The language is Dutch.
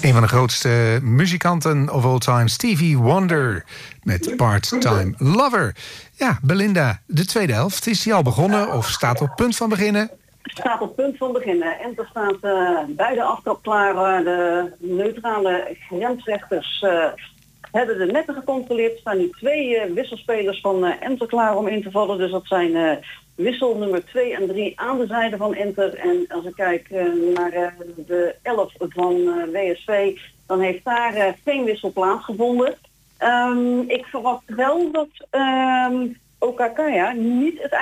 Een van de grootste muzikanten of all time, Stevie Wonder, met Part-Time Lover. Ja, Belinda, de tweede helft, is die al begonnen of staat op punt van beginnen? Staat op punt van beginnen. En er staat bij de aftrap klaar. De neutrale grensrechters hebben de netten gecontroleerd. Er staan nu 2 wisselspelers van Enter klaar om in te vallen. Dus dat zijn wissel nummer 2 en 3 aan de zijde van Enter. En als ik kijk naar de 11 van WSV, dan heeft daar geen wissel plaatsgevonden. Ik verwacht wel dat Okakaya niet het